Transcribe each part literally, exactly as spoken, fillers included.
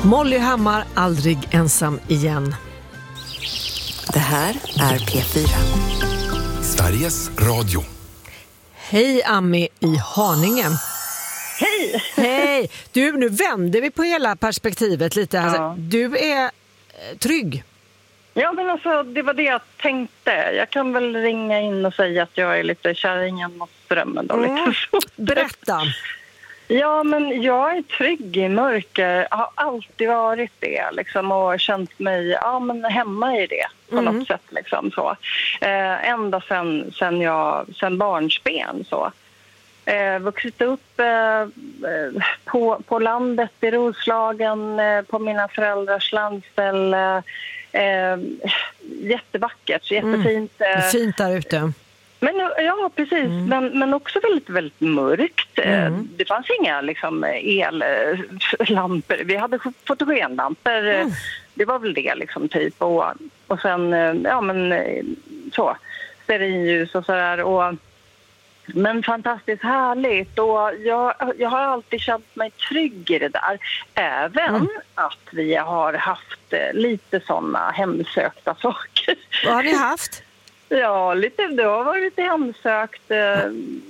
Molly Hammar, aldrig ensam igen. Det här är P fyra. Sveriges Radio. Hej Ami i Haninge. Hej! Hej! Du, nu vänder vi på hela perspektivet lite. Alltså, Ja. Du är eh, trygg. Ja, men alltså, det var det jag tänkte. Jag kan väl ringa in och säga att jag är lite kärringen mot strömmen. Då, Mm. lite så. Berätta. Ja, men jag är trygg i mörker. Jag har alltid varit det liksom, och känt mig ja, men hemma i det på Mm. något sätt. Liksom, så. Eh, ända sen, sen, jag, sen barnsben. Så. Eh, vuxit upp eh, på, på landet i Roslagen, eh, på mina föräldrars landställe. Eh, jättevackert, jättefint. Mm. Eh, Fint där ute. men, ja, precis. Mm. Men, men också väldigt, väldigt mörkt. Mm. Det fanns inga liksom, ellampor. Vi hade fotogenlampor. Mm. Det var väl det, liksom, typ. Och, och sen, ja, men så. Stearinljus och sådär. Och, men fantastiskt härligt. Och jag, jag har alltid känt mig trygg i det där. Även mm. att vi har haft lite sådana hemsökta saker. Vad har ni haft? Ja, lite, det har varit lite hemsökt. Eh,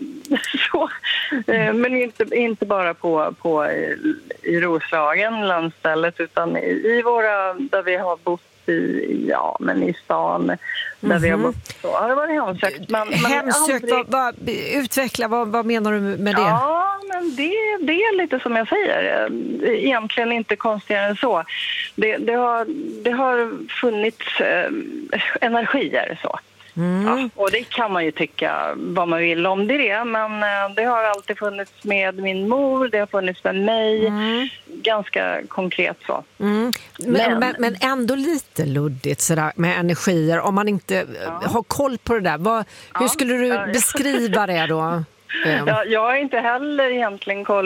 så. Eh, men inte, inte bara på, på i, i Roslagen, landstället, utan i, i våra, där vi har bott i, ja, men i stan, där mm-hmm. vi har bott. Så har det varit hemsökt. Men, men hemsökt, aldrig... vad, vad, utveckla, vad, vad menar du med det? Ja, men det, det är lite som jag säger. Egentligen inte konstigare än så. Det, det, har, det har funnits eh, energier så. Mm. Ja, och det kan man ju tycka vad man vill om det, men det har alltid funnits med min mor, det har funnits med mig, mm. ganska konkret så. Mm. Men, men, men, men ändå lite luddigt sådär, med energier, om man inte ja. har koll på det där. Vad, hur ja. skulle du beskriva det då? Ja, jag har inte heller egentligen koll